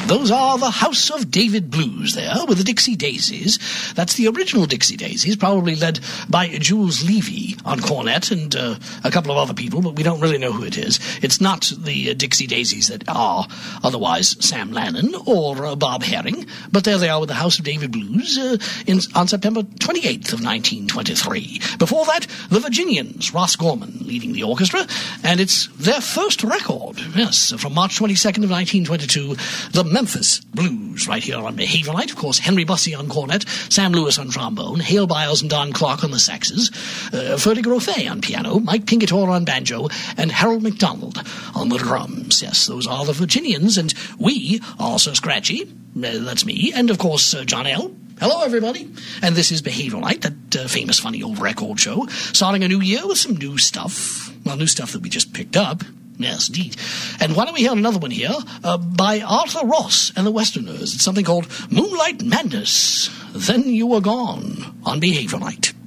Those are the House of David Blues there, with the Dixie Daisies. That's the original Dixie Daisies, probably led by Jules Levy on cornet and a couple of other people, but we don't really know who it is. It's not the Dixie Daisies that are otherwise Sam Lannon or Bob Herring, but there they are with the House of David Blues on September 28th of 1923. Before that, the Virginians, Ross Gorman leading the orchestra, and it's their first record, yes, from March 22nd of 1922, the Memphis Blues, right here on Behaviorite. Of course, Henry Bussey on cornet, Sam Lewis on trombone, Hale Biles and Don Clark on the saxes, Ferdy Grofet on piano, Mike Pingatore on banjo, and Harold McDonald on the drums. Yes, those are the Virginians, and we are Sir Scratchy, that's me, and of course John L. Hello, everybody. And this is Behaviorite, that famous, funny old record show, starting a new year with some new stuff. Well, new stuff that we just picked up. Yes, indeed. And why don't we hear another one here by Arthur Ross and the Westerners. It's something called Moonlight Madness. Then You Were Gone on Behaviorite.